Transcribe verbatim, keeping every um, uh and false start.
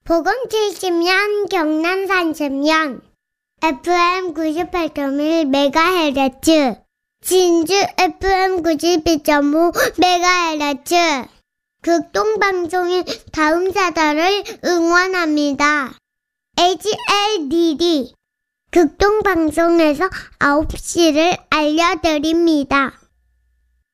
보건 칠십 년, 경남 삼십 년, 에프엠 구십팔 점 일 메가헤르츠, 진주 에프엠 구십이 점 오 메가헤르츠, 극동방송인 다음 세대를 응원합니다. 에이치엘디디, 극동방송에서 아홉 시를 알려드립니다.